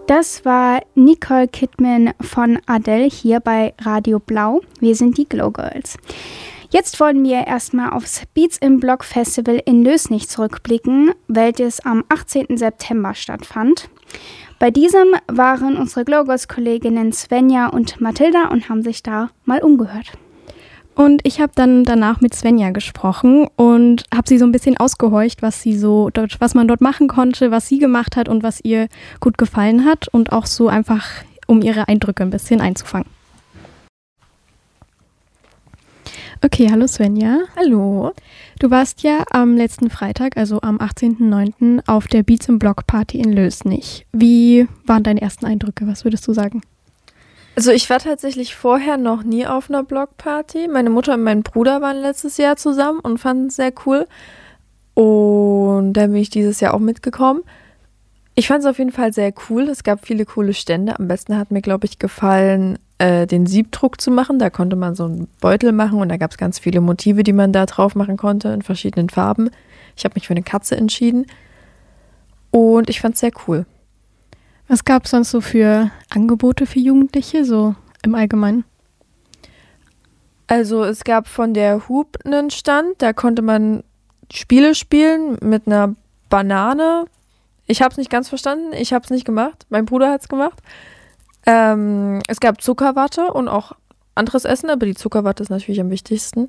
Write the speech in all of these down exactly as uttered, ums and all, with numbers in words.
Das war Nicole Kidman von Adele hier bei Radio Blau. Wir sind die Glow Girls. Jetzt wollen wir erstmal aufs Beats im Block Festival in Lösnich zurückblicken, welches am achtzehnten September stattfand. Bei diesem waren unsere Glow Girls Kolleginnen Svenja und Mathilda und haben sich da mal umgehört. Und ich habe dann danach mit Svenja gesprochen und habe sie so ein bisschen ausgehorcht, was sie so dort, was man dort machen konnte, was sie gemacht hat und was ihr gut gefallen hat und auch so einfach, um ihre Eindrücke ein bisschen einzufangen. Okay, hallo Svenja. Hallo. Du warst ja am letzten Freitag, also am achtzehnten neunten auf der Beats im Block Party in Lösnich. Wie waren deine ersten Eindrücke? Was würdest du sagen? Also ich war tatsächlich vorher noch nie auf einer Blockparty. Meine Mutter und mein Bruder waren letztes Jahr zusammen und fanden es sehr cool. Und dann bin ich dieses Jahr auch mitgekommen. Ich fand es auf jeden Fall sehr cool. Es gab viele coole Stände. Am besten hat mir, glaube ich, gefallen, äh, den Siebdruck zu machen. Da konnte man so einen Beutel machen und da gab es ganz viele Motive, die man da drauf machen konnte in verschiedenen Farben. Ich habe mich für eine Katze entschieden und ich fand es sehr cool. Was gab es sonst so für Angebote für Jugendliche, so im Allgemeinen? Also es gab von der Hub einen Stand, da konnte man Spiele spielen mit einer Banane. Ich habe es nicht ganz verstanden, ich habe es nicht gemacht, mein Bruder hat es gemacht. Ähm, es gab Zuckerwatte und auch anderes Essen, aber die Zuckerwatte ist natürlich am wichtigsten.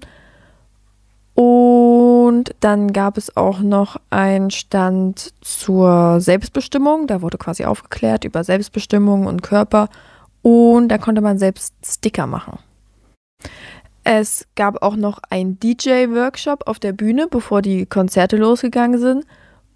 Und dann gab es auch noch einen Stand zur Selbstbestimmung. Da wurde quasi aufgeklärt über Selbstbestimmung und Körper. Und da konnte man selbst Sticker machen. Es gab auch noch einen D J-Workshop auf der Bühne, bevor die Konzerte losgegangen sind.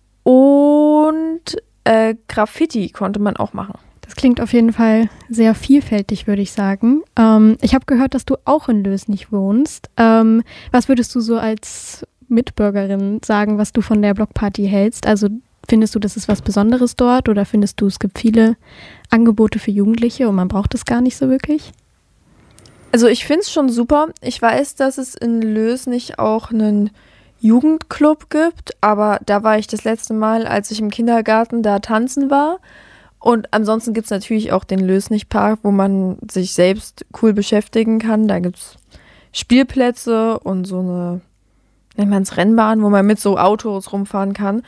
Und äh, Graffiti konnte man auch machen. Das klingt auf jeden Fall sehr vielfältig, würde ich sagen. Ähm, ich habe gehört, dass du auch in Lösnich wohnst. Ähm, was würdest du so als Mitbürgerin sagen, was du von der Blockparty hältst? Also findest du, das ist was Besonderes dort oder findest du, es gibt viele Angebote für Jugendliche und man braucht es gar nicht so wirklich? Also ich finde es schon super. Ich weiß, dass es in Lösnich auch einen Jugendclub gibt, aber da war ich das letzte Mal, als ich im Kindergarten da tanzen war. Und ansonsten gibt es natürlich auch den Lösnich-Park, wo man sich selbst cool beschäftigen kann. Da gibt es Spielplätze und so eine, nennt man es Rennbahn, wo man mit so Autos rumfahren kann.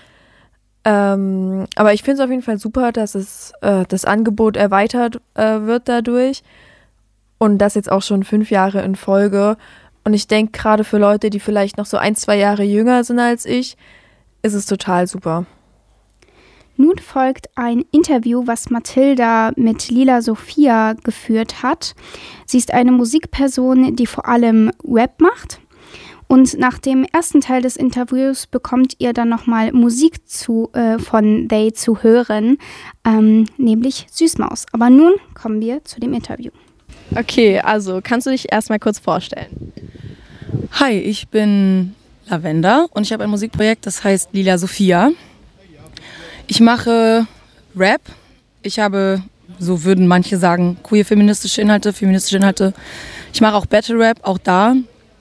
Ähm, aber ich finde es auf jeden Fall super, dass es äh, das Angebot erweitert äh, wird dadurch. Und das jetzt auch schon fünf Jahre in Folge. Und ich denke, gerade für Leute, die vielleicht noch so ein, zwei Jahre jünger sind als ich, ist es total super. Nun folgt ein Interview, was Mathilda mit Lila Sophia geführt hat. Sie ist eine Musikperson, die vor allem Rap macht. Und nach dem ersten Teil des Interviews bekommt ihr dann nochmal Musik zu, äh, von They zu hören, ähm, nämlich Süßmaus. Aber nun kommen wir zu dem Interview. Okay, also kannst du dich erstmal kurz vorstellen? Hi, ich bin Lavender und ich habe ein Musikprojekt, das heißt Lila Sophia. Ich mache Rap. Ich habe, so würden manche sagen, queer-feministische Inhalte, feministische Inhalte. Ich mache auch Battle Rap, auch da.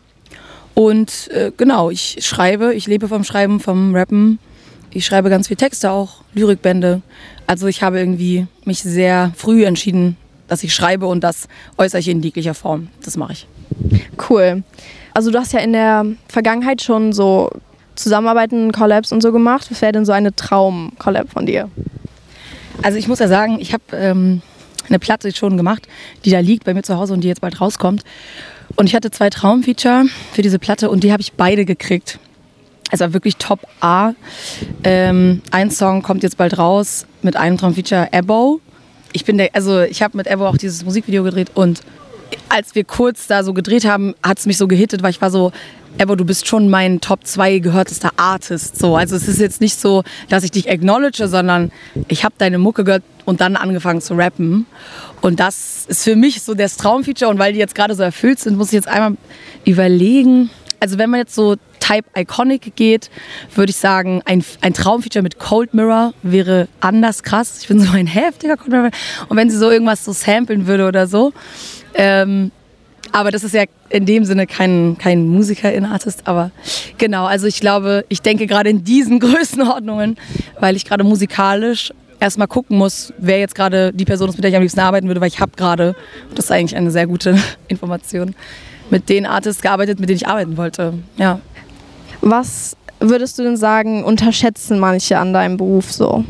Und äh, genau, ich schreibe, ich lebe vom Schreiben, vom Rappen. Ich schreibe ganz viel Texte auch, Lyrikbände. Also ich habe irgendwie mich sehr früh entschieden, dass ich schreibe und das äußere ich in jeglicher Form. Das mache ich. Cool. Also du hast ja in der Vergangenheit schon so Zusammenarbeiten, Collabs und so gemacht. Was wäre denn so eine Traum-Collab von dir? Also ich muss ja sagen, ich habe ähm, eine Platte schon gemacht, die da liegt bei mir zu Hause und die jetzt bald rauskommt. Und ich hatte zwei Traumfeature für diese Platte und die habe ich beide gekriegt. Also wirklich Top A. Ähm, ein Song kommt jetzt bald raus mit einem Traumfeature, Ebo. Ich bin der, also ich habe mit Ebo auch dieses Musikvideo gedreht und als wir kurz da so gedreht haben, hat es mich so gehittet, weil ich war so, Ebo, du bist schon mein Top zwei gehörtester Artist. So. Also es ist jetzt nicht so, dass ich dich acknowledge, sondern ich habe deine Mucke gehört und dann angefangen zu rappen. Und das ist für mich so das Traumfeature. Und weil die jetzt gerade so erfüllt sind, muss ich jetzt einmal überlegen. Also wenn man jetzt so Type Iconic geht, würde ich sagen, ein, ein Traumfeature mit Cold Mirror wäre anders krass. Ich bin so ein heftiger Cold Mirror. Und wenn sie so irgendwas so samplen würde oder so. Ähm, aber das ist ja in dem Sinne kein, kein Musikerin-Artist. Aber genau, also ich glaube, ich denke gerade in diesen Größenordnungen, weil ich gerade musikalisch erstmal gucken muss, wer jetzt gerade die Person ist, mit der ich am liebsten arbeiten würde, weil ich habe gerade, das ist eigentlich eine sehr gute Information, mit den Artists gearbeitet, mit denen ich arbeiten wollte. Ja. Was würdest du denn sagen, unterschätzen manche an deinem Beruf so?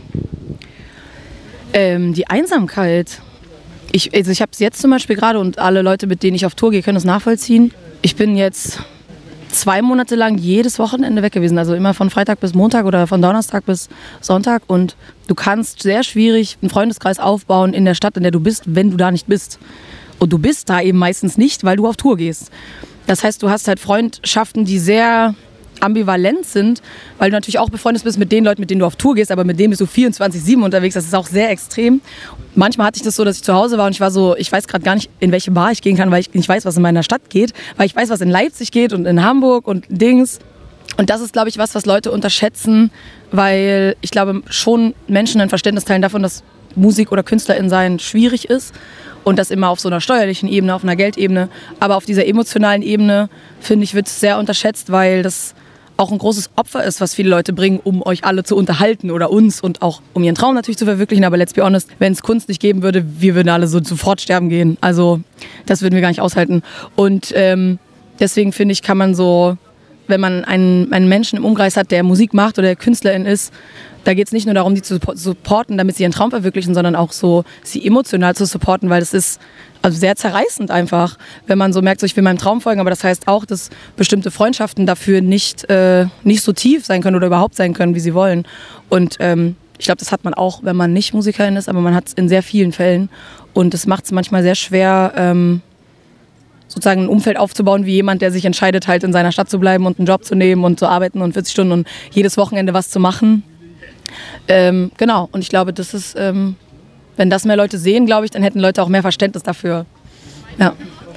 Ähm, die Einsamkeit. Ich, also ich habe es jetzt zum Beispiel gerade und alle Leute, mit denen ich auf Tour gehe, können es nachvollziehen. Ich bin jetzt zwei Monate lang jedes Wochenende weg gewesen, also immer von Freitag bis Montag oder von Donnerstag bis Sonntag und du kannst sehr schwierig einen Freundeskreis aufbauen in der Stadt, in der du bist, wenn du da nicht bist. Und du bist da eben meistens nicht, weil du auf Tour gehst. Das heißt, du hast halt Freundschaften, die sehr ambivalent sind, weil du natürlich auch befreundet bist mit den Leuten, mit denen du auf Tour gehst, aber mit denen bist du vierundzwanzig sieben unterwegs, das ist auch sehr extrem. Manchmal hatte ich das so, dass ich zu Hause war und ich war so, ich weiß gerade gar nicht, in welche Bar ich gehen kann, weil ich nicht weiß, was in meiner Stadt geht, weil ich weiß, was in Leipzig geht und in Hamburg und Dings. Und das ist, glaube ich, was, was Leute unterschätzen, weil ich glaube schon Menschen ein Verständnis teilen davon, dass Musik oder Künstlerin sein schwierig ist. Und das immer auf so einer steuerlichen Ebene, auf einer Geldebene. Aber auf dieser emotionalen Ebene, finde ich, wird es sehr unterschätzt, weil das auch ein großes Opfer ist, was viele Leute bringen, um euch alle zu unterhalten oder uns und auch um ihren Traum natürlich zu verwirklichen. Aber let's be honest, wenn es Kunst nicht geben würde, wir würden alle so sofort sterben gehen. Also das würden wir gar nicht aushalten. Und ähm, deswegen finde ich, kann man so, wenn man einen, einen Menschen im Umkreis hat, der Musik macht oder der Künstlerin ist, da geht es nicht nur darum, die zu supporten, damit sie ihren Traum verwirklichen, sondern auch so, sie emotional zu supporten, weil das ist also sehr zerreißend einfach, wenn man so merkt, so, ich will meinem Traum folgen, aber das heißt auch, dass bestimmte Freundschaften dafür nicht, äh, nicht so tief sein können oder überhaupt sein können, wie sie wollen. Und ähm, ich glaube, das hat man auch, wenn man nicht Musikerin ist, aber man hat es in sehr vielen Fällen. Und es macht es manchmal sehr schwer, ähm, sozusagen ein Umfeld aufzubauen, wie jemand, der sich entscheidet, halt in seiner Stadt zu bleiben und einen Job zu nehmen und zu arbeiten und vierzig Stunden und jedes Wochenende was zu machen. Ähm, genau, und ich glaube, das ist, ähm, wenn das mehr Leute sehen, glaube ich, dann hätten Leute auch mehr Verständnis dafür. Ja.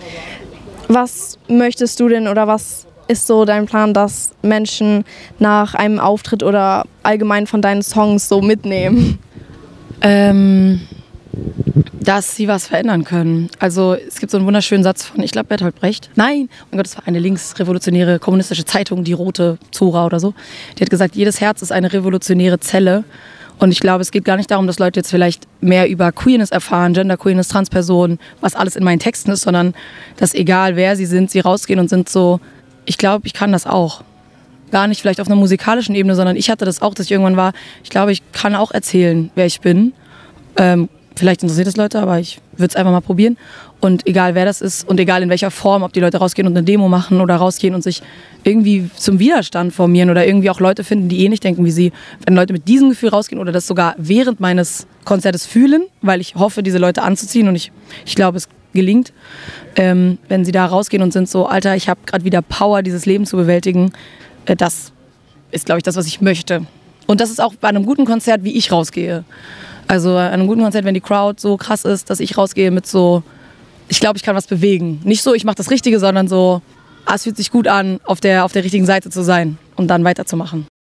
Was möchtest du denn oder was ist so dein Plan, dass Menschen nach einem Auftritt oder allgemein von deinen Songs so mitnehmen? Ähm, dass sie was verändern können. Also es gibt so einen wunderschönen Satz von, ich glaube, Bertolt Brecht. Nein, oh mein Gott, das war eine linksrevolutionäre kommunistische Zeitung, die Rote Zora oder so. Die hat gesagt, jedes Herz ist eine revolutionäre Zelle. Und ich glaube, es geht gar nicht darum, dass Leute jetzt vielleicht mehr über Queerness erfahren, Genderqueerness, Transpersonen, was alles in meinen Texten ist, sondern dass egal wer sie sind, sie rausgehen und sind so, ich glaube, ich kann das auch. Gar nicht vielleicht auf einer musikalischen Ebene, sondern ich hatte das auch, dass ich irgendwann war, ich glaube, ich kann auch erzählen, wer ich bin. Ähm, vielleicht interessiert es Leute, aber ich würde es einfach mal probieren. Und egal wer das ist und egal in welcher Form, ob die Leute rausgehen und eine Demo machen oder rausgehen und sich irgendwie zum Widerstand formieren oder irgendwie auch Leute finden, die eh nicht denken wie sie. Wenn Leute mit diesem Gefühl rausgehen oder das sogar während meines Konzertes fühlen, weil ich hoffe, diese Leute anzuziehen und ich, ich glaube, es gelingt, ähm, wenn sie da rausgehen und sind so, Alter, ich habe gerade wieder Power, dieses Leben zu bewältigen. Äh, das ist, glaube ich, das, was ich möchte. Und das ist auch bei einem guten Konzert, wie ich rausgehe. Also an einem guten Konzert, wenn die Crowd so krass ist, dass ich rausgehe mit so, ich glaube, ich kann was bewegen. Nicht so, ich mache das Richtige, sondern so, ah, es fühlt sich gut an, auf der, auf der richtigen Seite zu sein und dann weiterzumachen.